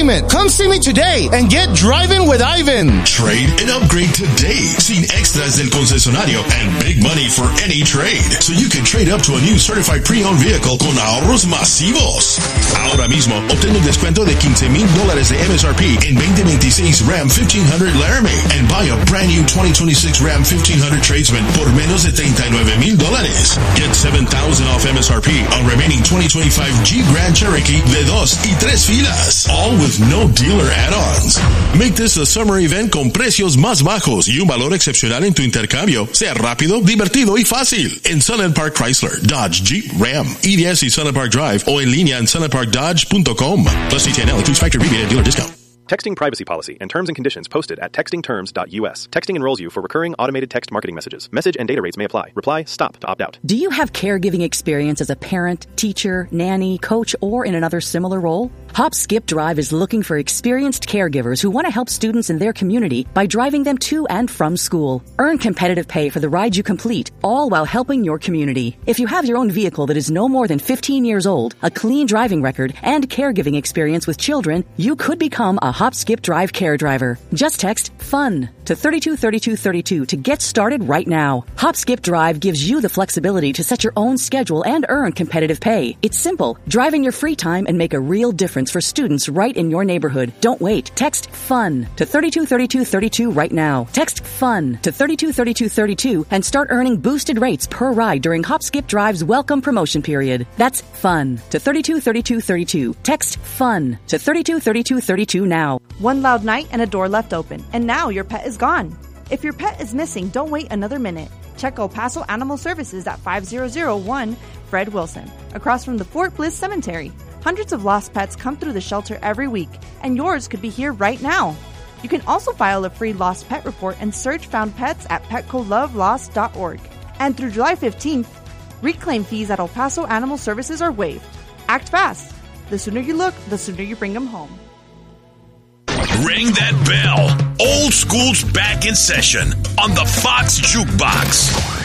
payment. Come see me today and get driving with Ivan. Trade and upgrade today. Sin extras del concesionario and big money for any trade. So you can trade up to a new certified pre-owned vehicle con ahorros masivos. Ahora mismo, obtén un descuento de $15,000 de MSRP en 2026 Ram 1500 Laramie and buy a brand new 2026 Ram 1500 Tradesman por menos de $39,000. Get $7,000 off MSRP on remaining 2025 Jeep Grand Cherokee de 2 y 3 filas. All with no dealer add-ons. Make this a summer event con precios más bajos y un valor excepcional en tu intercambio. Sea rápido, divertido y fácil. En Sunland Park Chrysler, Dodge, Jeep, Ram, EDS y Sunland Park Drive o en línea en sunlandparkdodge.com. Plus CTNL includes factory rebate and dealer discount. Texting privacy policy and terms and conditions posted at textingterms.us. Texting enrolls you for recurring automated text marketing messages. Message and data rates may apply. Reply STOP to opt out. Do you have caregiving experience as a parent, teacher, nanny, coach, or in another similar role? Hop Skip Drive is looking for experienced caregivers who want to help students in their community by driving them to and from school. Earn competitive pay for the ride you complete, all while helping your community. If you have your own vehicle that is no more than 15 years old, a clean driving record, and caregiving experience with children, you could become a Hop Skip Drive care driver. Just text FUN to 323232 to get started right now. Hop Skip Drive gives you the flexibility to set your own schedule and earn competitive pay. It's simple. Drive in your free time and make a real difference for students right in your neighborhood. Don't wait. Text FUN to 323232 right now. Text FUN to 323232 and start earning boosted rates per ride during Hop Skip Drive's welcome promotion period. That's FUN to 323232. Text FUN to 323232 now. One loud night and a door left open, and now your pet is gone. If your pet is missing, don't wait another minute. Check El Paso Animal Services at 5001 Fred Wilson, across from the Fort Bliss Cemetery. Hundreds of lost pets come through the shelter every week, and yours could be here right now. You can also file a free lost pet report and search found pets at petcolovelost.org. And through July 15th, reclaim fees at El Paso Animal Services are waived. Act fast. The sooner you look, the sooner you bring them home. Ring that bell. Old School's back in session on the Fox Jukebox.